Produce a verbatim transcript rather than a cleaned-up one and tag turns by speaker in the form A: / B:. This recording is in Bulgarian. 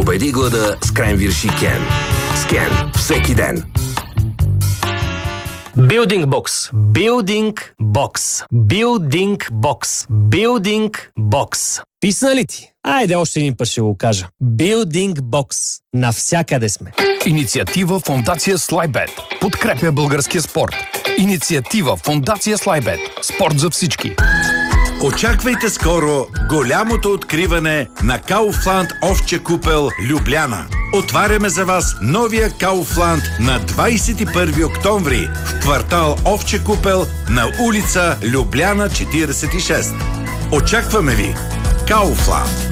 A: Победи глада с Кренвирш и Кен. С Кен всеки ден.
B: Building Box. Building Box. Building Box. Building Box. Писна ли ти? Айде още един път ще го кажа. Building Box. Навсякъде сме.
C: Инициатива Фондация Слайбет. Подкрепя българския спорт. Инициатива Фондация Слайбет. Спорт за всички.
D: Очаквайте скоро голямото откриване на Kaufland овче купел Любляна. Отваряме за вас новия Kaufland на двадесет и първи октомври в квартал Овче купел на улица Любляна четиридесет и шест. Очакваме ви! Kaufland.